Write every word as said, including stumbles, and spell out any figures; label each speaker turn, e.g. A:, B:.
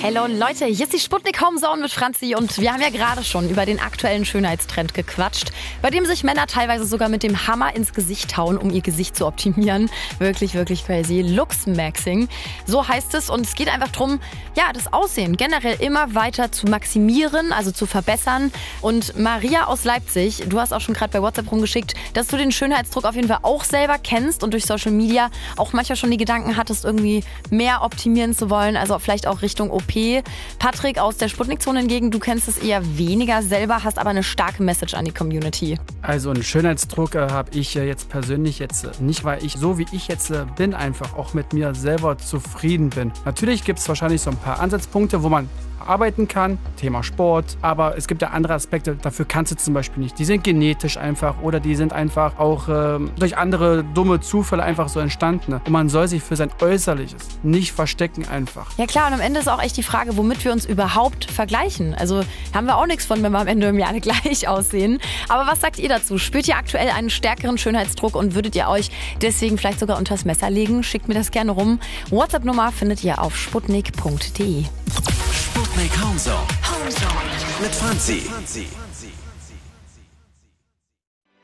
A: Hello Leute, hier ist die Sputnik Homezone mit Franzi und wir haben ja gerade schon über den aktuellen Schönheitstrend gequatscht, bei dem sich Männer teilweise sogar mit dem Hammer ins Gesicht hauen, um ihr Gesicht zu optimieren. Wirklich, wirklich crazy. Looks-Maxing, so heißt es, und es geht einfach darum, ja, das Aussehen generell immer weiter zu maximieren, also zu verbessern. Und Maria aus Leipzig, du hast auch schon gerade bei WhatsApp rumgeschickt, dass du den Schönheitsdruck auf jeden Fall auch selber kennst und durch Social Media auch manchmal schon die Gedanken hattest, irgendwie mehr optimieren zu wollen, also vielleicht auch Richtung O P. Patrick aus der Sputnik-Zone hingegen, du kennst es eher weniger selber, hast aber eine starke Message an die Community.
B: Also einen Schönheitsdruck äh, habe ich äh, jetzt persönlich jetzt äh, nicht, weil ich so wie ich jetzt äh, bin, einfach auch mit mir selber zufrieden bin. Natürlich gibt es wahrscheinlich so ein paar Ansatzpunkte, wo man arbeiten kann, Thema Sport, aber es gibt ja andere Aspekte, dafür kannst du zum Beispiel nicht. Die sind genetisch einfach oder die sind einfach auch äh, durch andere dumme Zufälle einfach so entstanden. Und man soll sich für sein Äußerliches nicht verstecken einfach.
A: Ja klar, und am Ende ist auch echt die Frage, womit wir uns überhaupt vergleichen. Also haben wir auch nichts von, wenn wir am Ende im Jahr alle gleich aussehen. Aber was sagt ihr dazu? Spürt ihr aktuell einen stärkeren Schönheitsdruck und würdet ihr euch deswegen vielleicht sogar unters Messer legen? Schickt mir das gerne rum. WhatsApp-Nummer findet ihr auf sputnik punkt de.
C: Sputnik Homezone mit Franzi.